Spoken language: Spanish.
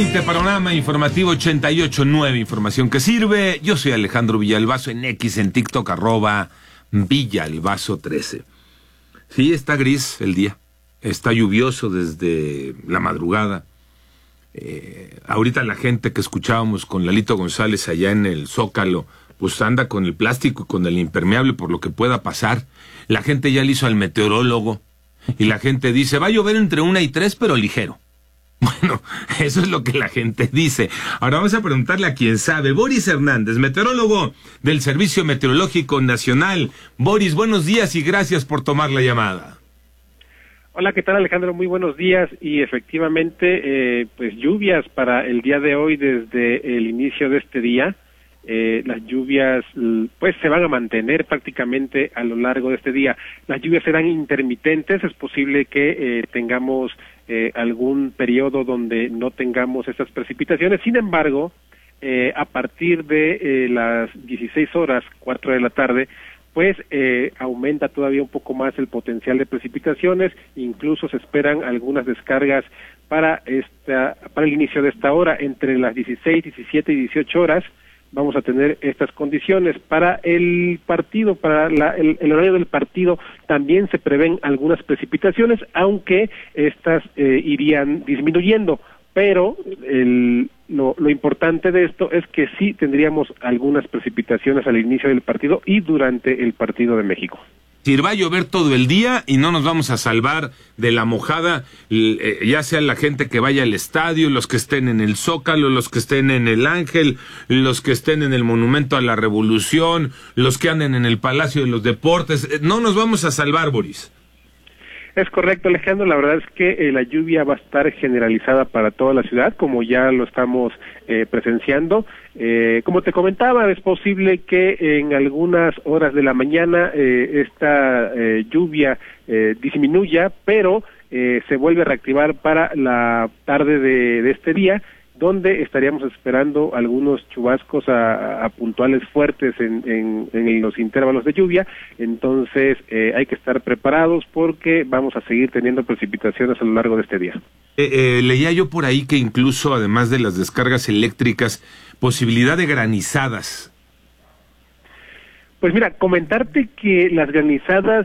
8:20, panorama informativo 88.9, información que sirve. Yo soy Alejandro Villalbazo en X, en TikTok, @Villalbazo13. Sí, está gris el día, está lluvioso desde la madrugada. Ahorita la gente que escuchábamos con Lalito González allá en el Zócalo, pues anda con el plástico y con el impermeable por lo que pueda pasar. La gente ya le hizo al meteorólogo y la gente dice, va a llover entre 1 y 3, pero ligero. Bueno, eso es lo que la gente dice. Ahora vamos a preguntarle a quien sabe. Boris Hernández, meteorólogo del Servicio Meteorológico Nacional. Boris, buenos días y gracias por tomar la llamada. Hola, ¿qué tal, Alejandro? Muy buenos días. Y efectivamente, pues lluvias para el día de hoy desde el inicio de este día. Las lluvias pues se van a mantener prácticamente a lo largo de este día. Las lluvias serán intermitentes, es posible que tengamos algún periodo donde no tengamos estas precipitaciones. Sin embargo, a partir de las 16 horas, 4 de la tarde, pues aumenta todavía un poco más el potencial de precipitaciones. Incluso se esperan algunas descargas para el inicio de esta hora, entre las 16, 17 y 18 horas. Vamos a tener estas condiciones. Para el partido, para el horario del partido, también se prevén algunas precipitaciones, aunque estas irían disminuyendo. Pero lo importante de esto es que sí tendríamos algunas precipitaciones al inicio del partido y durante el partido de México. Si va a llover todo el día y no nos vamos a salvar de la mojada, ya sea la gente que vaya al estadio, los que estén en el Zócalo, los que estén en el Ángel, los que estén en el Monumento a la Revolución, los que anden en el Palacio de los Deportes, no nos vamos a salvar, Boris. Es correcto, Alejandro, la verdad es que la lluvia va a estar generalizada para toda la ciudad, como ya lo estamos presenciando. Como te comentaba, es posible que en algunas horas de la mañana esta lluvia disminuya, pero se vuelve a reactivar para la tarde de este día, donde estaríamos esperando algunos chubascos a puntuales fuertes en los intervalos de lluvia. Entonces hay que estar preparados porque vamos a seguir teniendo precipitaciones a lo largo de este día. Leía yo por ahí que incluso, además de las descargas eléctricas, posibilidad de granizadas. Pues mira, comentarte que las granizadas